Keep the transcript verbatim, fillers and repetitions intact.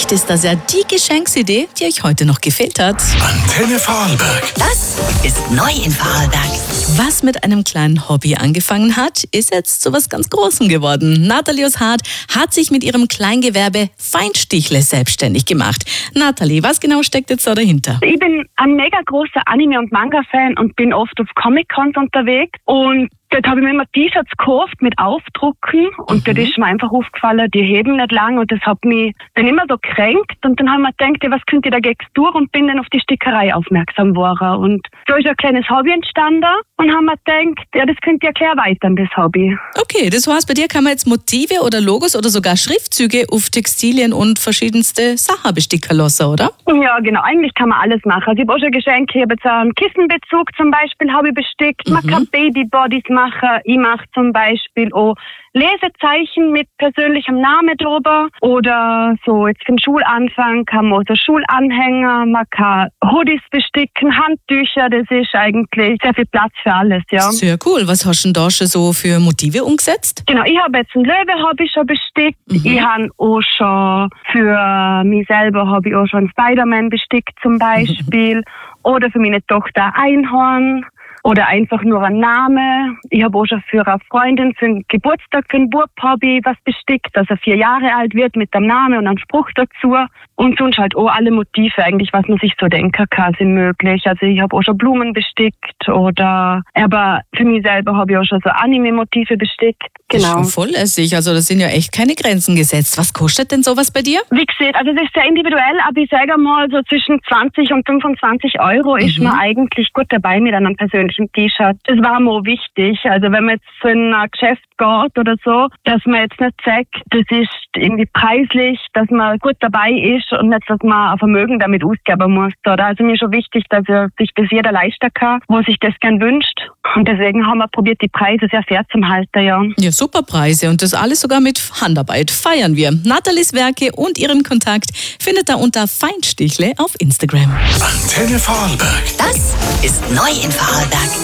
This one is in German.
Vielleicht ist das ja die Geschenksidee, die euch heute noch gefehlt hat. Antenne Vorarlberg. Das ist neu in Vorarlberg. Was mit einem kleinen Hobby angefangen hat, ist jetzt zu was ganz Großem geworden. Nathalie aus Hart hat sich mit ihrem Kleingewerbe Feinstichle selbstständig gemacht. Nathalie, was genau steckt jetzt da dahinter? Ich bin ein mega großer Anime- und Manga-Fan und bin oft auf Comic-Cons unterwegs. Und dort habe ich mir immer T-Shirts gekauft mit Aufdrucken und mhm. dort ist mir einfach aufgefallen, die heben nicht lang und das hat mich dann immer so kränkt und dann habe ich mir gedacht, ja, was könnt ihr dagegen tun und bin dann auf die Stickerei aufmerksam geworden und so ist ein kleines Hobby entstanden und haben mir gedacht, ja, das könnt ihr gleich erweitern, das Hobby. Okay, das heißt, bei dir kann man jetzt Motive oder Logos oder sogar Schriftzüge auf Textilien und verschiedenste Sachen besticken lassen, oder? Ja, genau, eigentlich kann man alles machen. Also ich habe auch schon Geschenke, ich habe jetzt einen Kissenbezug zum Beispiel, habe ich bestickt, man mhm. kann Babybodies machen. Ich mache zum Beispiel auch Lesezeichen mit persönlichem Namen drüber oder so jetzt für den Schulanfang kann man so Schulanhänger, man kann Hoodies besticken, Handtücher, das ist eigentlich sehr viel Platz für alles, ja. Sehr cool. Was hast du denn da schon so für Motive umgesetzt? Genau, ich habe jetzt einen Löwe habe ich schon bestickt, mhm. ich habe auch schon für mich selber habe ich auch schon Spider-Man bestickt zum Beispiel oder für meine Tochter Einhorn. Oder einfach nur ein Name. Ich habe auch schon für eine Freundin für einen Geburtstag, für einen Bub habe ich was bestickt, dass er vier Jahre alt wird mit dem Namen und einem Spruch dazu. Und sonst halt auch alle Motive eigentlich, was man sich so denken kann, sind möglich. Also ich habe auch schon Blumen bestickt oder, aber für mich selber habe ich auch schon so Anime-Motive bestickt. Genau. Das ist schon voll lässig, also da sind ja echt keine Grenzen gesetzt. Was kostet denn sowas bei dir? Wie gesagt, also das ist sehr individuell, aber ich sage mal so zwischen zwanzig und fünfundzwanzig Euro mhm. ist man eigentlich gut dabei mit einem persönlichen T-Shirt. Das war mir auch wichtig, also wenn man jetzt zu einem Geschäft geht oder so, dass man jetzt nicht sagt, das ist irgendwie preislich, dass man gut dabei ist und nicht, dass man ein Vermögen damit ausgeben muss. Oder? Also mir ist schon wichtig, dass sich das jeder leisten kann, wo sich das gern wünscht. Und deswegen haben wir probiert, die Preise sehr fair zu halten, ja. Ja, super Preise und das alles sogar mit Handarbeit. Feiern wir. Nathalies Werke und ihren Kontakt findet ihr unter Feinstichle auf Instagram. Antenne Vorarlberg. Das ist neu in Vorarlberg.